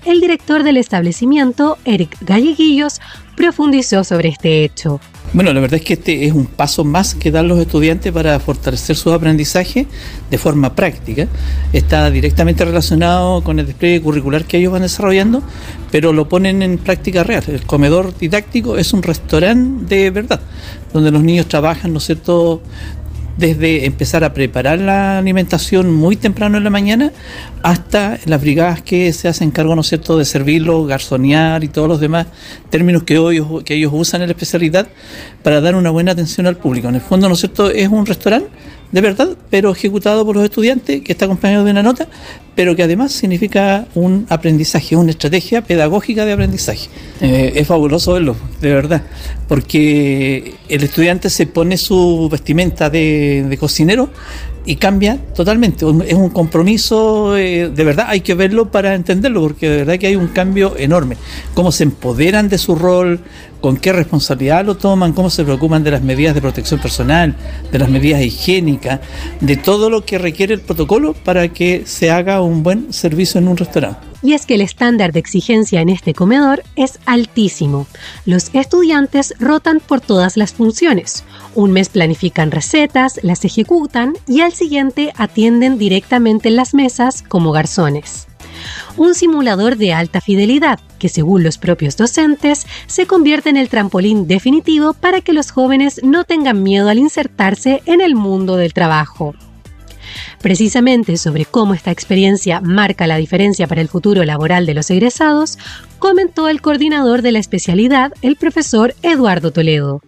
el director del establecimiento, Eric Galleguillos, profundizó sobre este hecho. Bueno, la verdad es que este es un paso más que dan los estudiantes para fortalecer sus aprendizajes de forma práctica. Está directamente relacionado con el despliegue curricular que ellos van desarrollando, pero lo ponen en práctica real. El comedor didáctico es un restaurante de verdad, donde los niños trabajan, ¿no es cierto?, desde empezar a preparar la alimentación muy temprano en la mañana hasta las brigadas que se hacen cargo, ¿no es cierto?, de servirlo, garzonear y todos los demás términos que ellos usan en la especialidad para dar una buena atención al público. En el fondo, ¿no es cierto?, es un restaurante de verdad, pero ejecutado por los estudiantes, que está acompañado de una nota, pero que además significa un aprendizaje, una estrategia pedagógica de aprendizaje. Es fabuloso verlo, de verdad, porque el estudiante se pone su vestimenta de cocinero y cambia totalmente. Es un compromiso, de verdad hay que verlo para entenderlo, porque de verdad que hay un cambio enorme. Cómo se empoderan de su rol, con qué responsabilidad lo toman, cómo se preocupan de las medidas de protección personal, de las medidas higiénicas, de todo lo que requiere el protocolo para que se haga un buen servicio en un restaurante. Y es que el estándar de exigencia en este comedor es altísimo. Los estudiantes rotan por todas las funciones. Un mes planifican recetas, las ejecutan y al siguiente atienden directamente en las mesas como garzones. Un simulador de alta fidelidad que, según los propios docentes, se convierte en el trampolín definitivo para que los jóvenes no tengan miedo al insertarse en el mundo del trabajo. Precisamente sobre cómo esta experiencia marca la diferencia para el futuro laboral de los egresados, comentó el coordinador de la especialidad, el profesor Eduardo Toledo.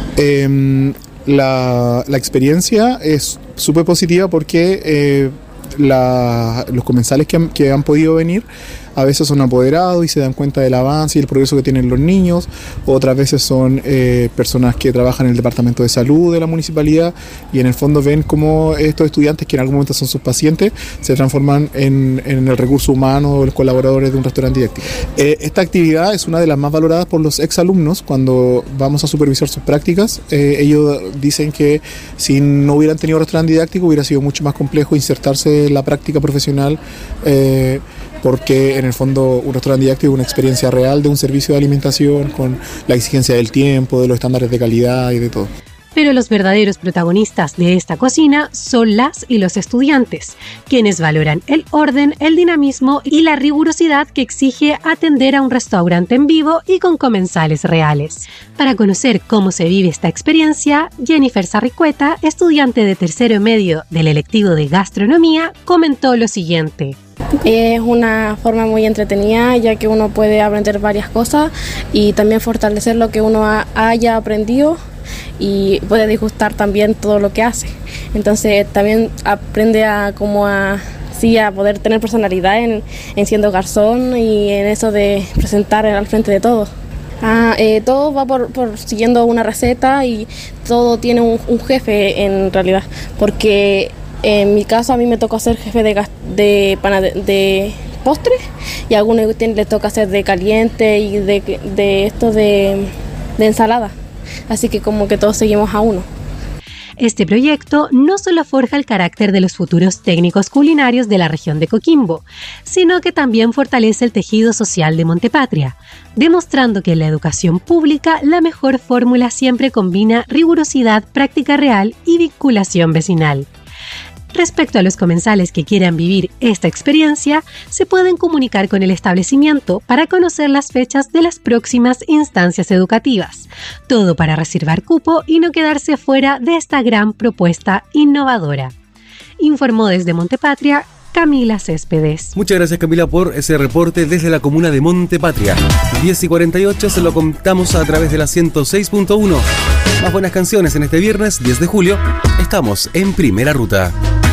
La experiencia es súper positiva porque los comensales que han podido venir a veces son apoderados y se dan cuenta del avance y el progreso que tienen los niños. Otras veces son personas que trabajan en el departamento de salud de la municipalidad y en el fondo ven cómo estos estudiantes, que en algún momento son sus pacientes, se transforman en el recurso humano o los colaboradores de un restaurante didáctico. Esta actividad es una de las más valoradas por los exalumnos. Cuando vamos a supervisar sus prácticas, ellos dicen que si no hubieran tenido restaurante didáctico hubiera sido mucho más complejo insertarse en la práctica profesional, porque en el fondo un restaurante didáctico es una experiencia real de un servicio de alimentación con la exigencia del tiempo, de los estándares de calidad y de todo. Pero los verdaderos protagonistas de esta cocina son las y los estudiantes, quienes valoran el orden, el dinamismo y la rigurosidad que exige atender a un restaurante en vivo y con comensales reales. Para conocer cómo se vive esta experiencia, Jennifer Sarricueta, estudiante de tercero medio del electivo de gastronomía, comentó lo siguiente. Es una forma muy entretenida, ya que uno puede aprender varias cosas y también fortalecer lo que uno haya aprendido y puede disgustar también todo lo que hace. Entonces también aprende a poder tener personalidad en siendo garzón y en eso de presentar al frente de todo. Todo va por siguiendo una receta y todo tiene un jefe en realidad, porque en mi caso a mí me tocó ser jefe de postre y a algunos les toca hacer de caliente y de ensalada. Así que como que todos seguimos a uno. Este proyecto no solo forja el carácter de los futuros técnicos culinarios de la región de Coquimbo, sino que también fortalece el tejido social de Montepatria, demostrando que en la educación pública la mejor fórmula siempre combina rigurosidad, práctica real y vinculación vecinal. Respecto a los comensales que quieran vivir esta experiencia, se pueden comunicar con el establecimiento para conocer las fechas de las próximas instancias educativas. Todo para reservar cupo y no quedarse fuera de esta gran propuesta innovadora. Informó desde Montepatria, Camila Céspedes. Muchas gracias, Camila, por ese reporte desde la comuna de Montepatria. 10:48 se lo contamos a través de la 106.1. Más buenas canciones en este viernes 10 de julio. Estamos en Primera Ruta.